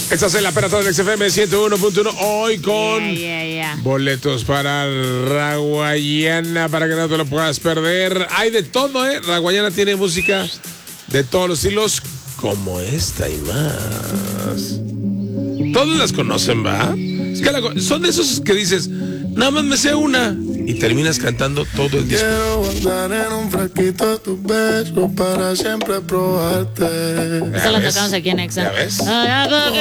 Estás en la Perra del XFM 101.1 hoy con boletos para Raguayana para que no te lo puedas perder. Hay de todo, Raguayana tiene música de todos los estilos como esta y más. Todos las conocen, ¿va? Es que son de esos que dices, nada más me sé una y terminas cantando todo el disco. Quiero guardar en un frasquito tus besos para siempre probarte. Esa la tocamos aquí en Exa. ¿Ya ves?